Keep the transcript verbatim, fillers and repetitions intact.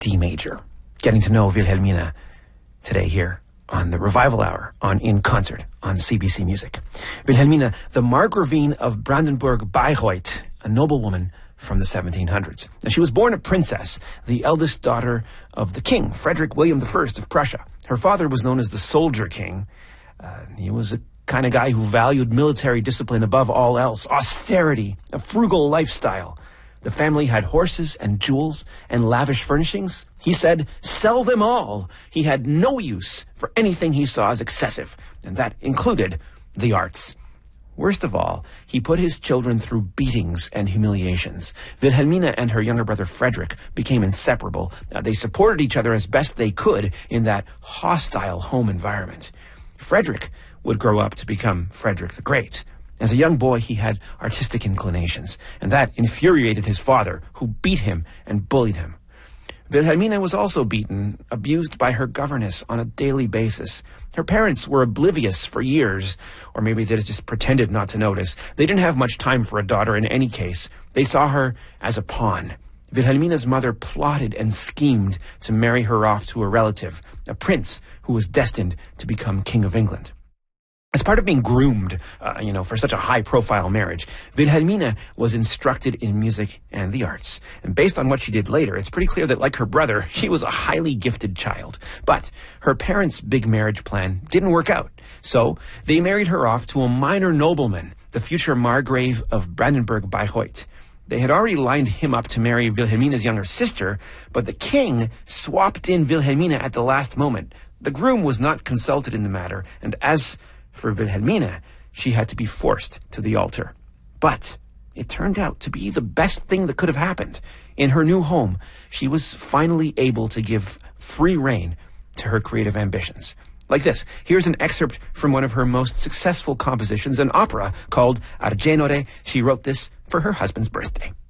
D major. Getting to know Wilhelmina today here on the Revival Hour on In Concert on C B C Music. Wilhelmina, the Margravine of Brandenburg-Bayreuth, a noblewoman from the seventeen hundreds. Now, she was born a princess, the eldest daughter of the king, Frederick William the First of Prussia. Her father was known as the Soldier King. Uh, he was a kind of guy who valued military discipline above all else, austerity, a frugal lifestyle. The family had horses and jewels and lavish furnishings. He said, sell them all. He had no use for anything he saw as excessive, and that included the arts. Worst of all, he put his children through beatings and humiliations. Wilhelmina and her younger brother Frederick became inseparable. Uh, they supported each other as best they could in that hostile home environment. Frederick would grow up to become Frederick the Great. As a young boy, he had artistic inclinations, and that infuriated his father, who beat him and bullied him. Wilhelmina was also beaten, abused by her governess on a daily basis. Her parents were oblivious for years, or maybe they just pretended not to notice. They didn't have much time for a daughter in any case. They saw her as a pawn. Wilhelmina's mother plotted and schemed to marry her off to a relative, a prince who was destined to become King of England. As part of being groomed, uh, you know, for such a high-profile marriage, Wilhelmina was instructed in music and the arts. And based on what she did later, it's pretty clear that, like her brother, she was a highly gifted child. But her parents' big marriage plan didn't work out. So they married her off to a minor nobleman, the future Margrave of Brandenburg-Bayreuth. They had already lined him up to marry Wilhelmina's younger sister, but the king swapped in Wilhelmina at the last moment. The groom was not consulted in the matter, and as for Wilhelmina, she had to be forced to the altar. But it turned out to be the best thing that could have happened. In her new home, she was finally able to give free rein to her creative ambitions. Like this, here's an excerpt from one of her most successful compositions, an opera called Argenore. She wrote this for her husband's birthday.